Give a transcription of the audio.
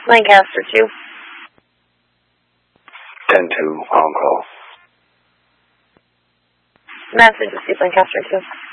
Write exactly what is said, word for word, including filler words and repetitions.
Lancaster two. ten two, on call. Message received, Lancaster two.